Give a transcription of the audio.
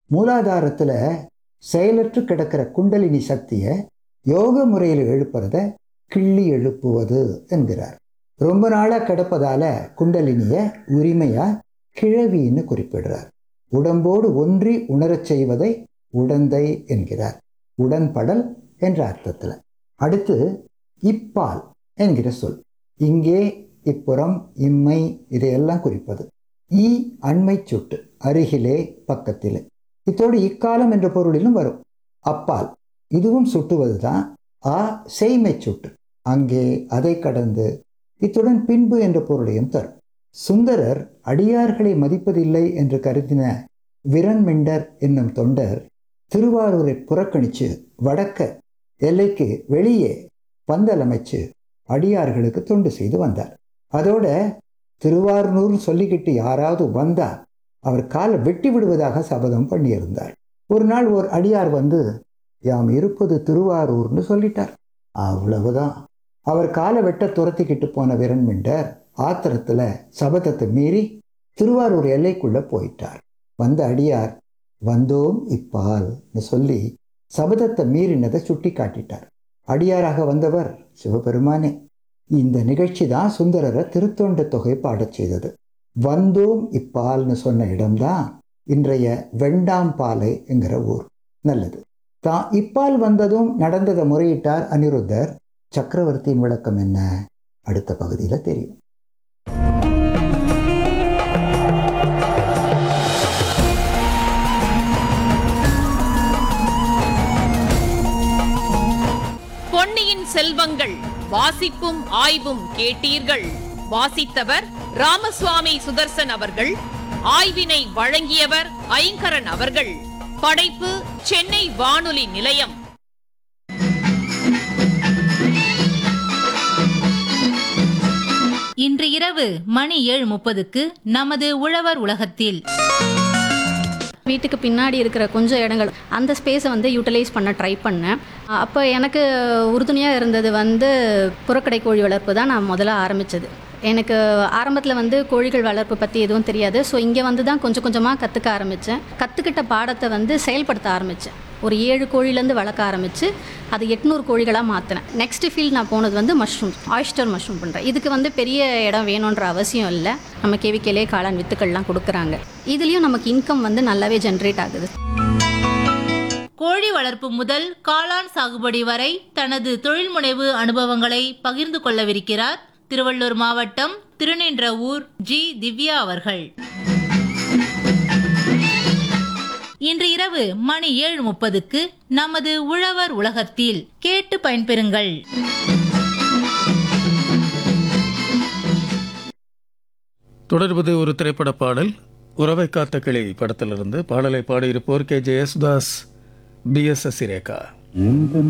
மூலாதாரத்தில் செயலற்று கிடக்கிற குண்டலினி சக்தியை யோக முறையில் எழுப்புறத கிள்ளி எழுப்புவது என்கிறார். ரொம்ப நாளாக கிடப்பதால குண்டலினியை உரிமையாக கிழவின்னு குறிப்பிடுறார். உடம்போடு ஒன்றி உணரச் செய்வதை உடந்தை என்கிறார், உடன்படல் என்ற அர்த்தத்தில். அடுத்து இப்பால் என்கிற சொல். இங்கே, இப்புறம், இம்மை இதையெல்லாம் குறிப்பது. ஈ அண்மை சுட்டு, அருகிலே, பக்கத்திலே. இத்தோடு இக்காலம் என்ற பொருளிலும் வரும். அப்பால் இதுவும் சுட்டுவது தான். ஆ செய்மை சுட்டு, அங்கே, அதை கடந்து. இத்துடன் பின்பு என்ற பொருளையும் தரும். சுந்தரர் அடியார்களை மதிப்பதில்லை என்று கருதின விரண்மிண்டர் என்னும் தொண்டர் திருவாரூரை புறக்கணித்து வடக்க எல்லைக்கு வெளியே பந்தல் அமைச்சு அடியார்களுக்கு தொண்டு செய்து வந்தார். அதோட திருவாரூர் சொல்லிக்கிட்டு யாராவது வந்தார் அவர் காலை வெட்டி விடுவதாக சபதம் பண்ணியிருந்தார். ஒரு நாள் ஒரு அடியார் வந்து, யாம் இருப்பது திருவாரூர்னு சொல்லிட்டார். அவ்வளவுதான். அவர் காலை வெட்ட துரத்திக்கிட்டு போன விரண்மிண்டர் ஆத்திரத்தில் சபதத்தை மீறி திருவாரூர் எல்லைக்குள்ள போயிட்டார். வந்த அடியார் வந்தோம் இப்பால்னு சொல்லி சபதத்தை மீறினதை சுட்டி காட்டிட்டார். அடியாராக வந்தவர் சிவபெருமானே. இந்த நிகழ்ச்சி தான் சுந்தரரை திருத்தொண்ட தொகை பாடச் செய்தது. வந்தோம் இப்பால்னு சொன்ன இடம்தான் இன்றைய வெண்டாம்பாலை என்கிற ஊர். நல்லது. தான் இப்பால் வந்ததும் நடந்ததை முறையிட்டார் அனிருத்தர். சக்கரவர்த்தியின் விளக்கம் என்ன? அடுத்த பகுதியில் தெரியும். பொன்னியின் செல்வங்கள் வாசிப்பும் ஆய்வும் கேட்டீர்கள். வாசித்தவர் ராமசுவாமி சுதர்சன் அவர்கள். ஆய்வினை வழங்கியவர் ஐங்கரன் அவர்கள். படைப்பு சென்னை வானொலி நிலையம். இன்று இரவு மணி 7:30க்கு நமது உழவர் உலகத்தில் வீட்டுக்கு பின்னாடி இருக்கிற கொஞ்சம் இடங்கள், அந்த ஸ்பேஸை வந்து யூட்டிலைஸ் பண்ண ட்ரை பண்ணேன். அப்போ எனக்கு உறுதுணையாக இருந்தது வந்து புறக்கடை கோழி வளர்ப்பு தான் நான் முதல்ல ஆரம்பித்தது. எனக்கு ஆரம்பத்தில் வந்து கோழிகள் வளர்ப்பு பற்றி எதுவும் தெரியாது. ஸோ இங்கே வந்து தான் கொஞ்சம் கொஞ்சமாக கற்றுக்க ஆரம்பித்தேன். கற்றுக்கிட்ட பாடத்தை வந்து செயல்படுத்த ஆரம்பித்தேன். ஒரு 7 கோழிலேருந்து வளர்க்க ஆரம்பித்து அது 800 கோழிகளாக மாற்றினேன். நெக்ஸ்ட் ஃபீல்ட் நான் போனது வந்து மஷ்ரூம், ஆயிஸ்டர் மஷ்ரூம் பண்ணுறேன். இதுக்கு வந்து பெரிய இடம் வேணுன்ற அவசியம் இல்லை. நம்ம கேவிக்கேலே காளான் வித்துக்கள்லாம் கொடுக்குறாங்க. இதுலேயும் நமக்கு இன்கம் வந்து நல்லாவே ஜென்ரேட் ஆகுது. கோழி வளர்ப்பு முதல் காளான் சாகுபடி வரை தனது தொழில் முனைவு அனுபவங்களை பகிர்ந்து கொள்ளவிருக்கிறார் திருவள்ளூர் மாவட்டம் திருநின்றவூர் ஜி திவ்யா அவர்கள். இன்று இரவு மணி 7:30க்கு நமது உழவர் உலகத்தில் கேட்டு பயன்பெறுங்கள். தொடர்வது ஒரு திரைப்பட பாடல். உறவை காத்த கிளி படத்திலிருந்து. பாடலை பாடியிருப்போர் K. J. Yesudas, B. S. Sasirekha.